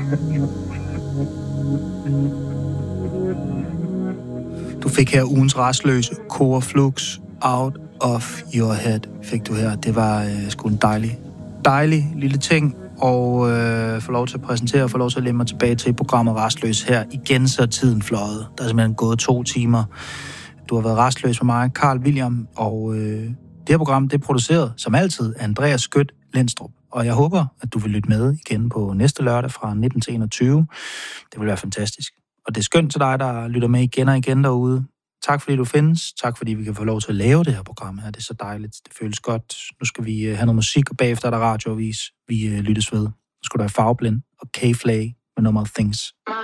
Du fik her ugens rastløse Core Flux, Out of Your Head, fik du her. Det var sgu en dejlig lille ting, og få lov til at præsentere og få lov til at lægge mig tilbage til programmet Rastløs her. Igen så er tiden fløjet. Der er simpelthen gået 2 timer. Du har været rastløs med mig, Carl William, og det her program, det er produceret, som altid, af Andreas Skødt Lindstrup. Og jeg håber, at du vil lytte med igen på næste lørdag fra 19 til 21. Det vil være fantastisk. Og det er skønt til dig, der lytter med igen og igen derude. Tak fordi du findes. Tak fordi vi kan få lov til at lave det her program her. Det er så dejligt. Det føles godt. Nu skal vi have noget musik, og bagefter er der radioavis. Vi lyttes ved. Nu skal du have Farveblind og K-Flay med nummeret Things.